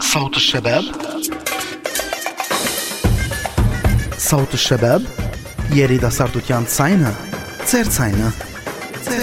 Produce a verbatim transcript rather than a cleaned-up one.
صوت الشباب. صوت الشباب يريد صارتو كان تصاينة تصير تصاينة